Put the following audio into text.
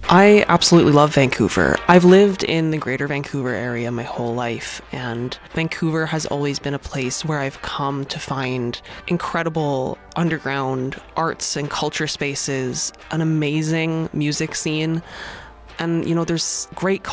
I absolutely love Vancouver. I've lived in the greater Vancouver area my whole life, and Vancouver has always been a place where I've come to find incredible underground arts and culture spaces, an amazing music scene, and there's great